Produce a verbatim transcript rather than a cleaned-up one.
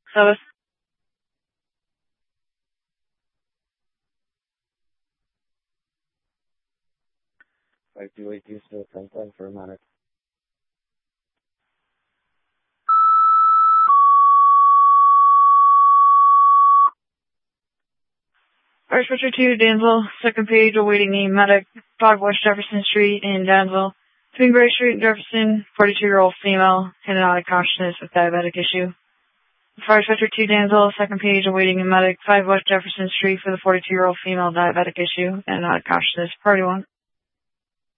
Service. five two eight two, still ten ten for a minute. First Richard two, Danville. Second page, awaiting a medic. five West Jefferson Street in Danville. Twin Gray Street in Jefferson. forty-two-year-old female. In and out of consciousness with diabetic issue. First Richard two, Danville. Second page, awaiting a medic. five West Jefferson Street for the forty-two-year-old female diabetic issue. In and out of consciousness. Party one.